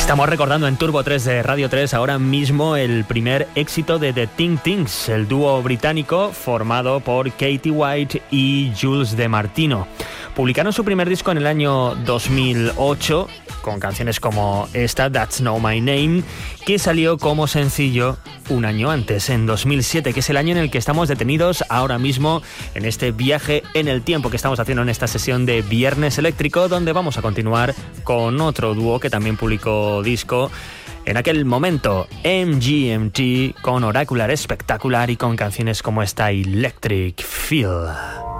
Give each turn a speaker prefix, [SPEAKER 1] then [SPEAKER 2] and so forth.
[SPEAKER 1] Estamos recordando en Turbo 3 de Radio 3 ahora mismo el primer éxito de The Ting Tings, el dúo británico formado por Katie White y Jules DeMartino. Publicaron su primer disco en el año 2008 con canciones como esta, That's Not My Name, que salió como sencillo un año antes, en 2007, que es el año en el que estamos detenidos ahora mismo en este viaje en el tiempo que estamos haciendo en esta sesión de Viernes Eléctrico, donde vamos a continuar con otro dúo que también publicó disco en aquel momento, MGMT, con Oracular Spectacular y con canciones como esta, Electric Feel.